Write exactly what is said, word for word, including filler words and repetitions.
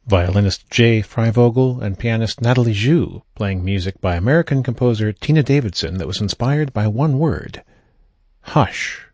violinist Jay Freivogel and pianist Natalie Zhu, playing music by American composer Tina Davidson that was inspired by one word: hush.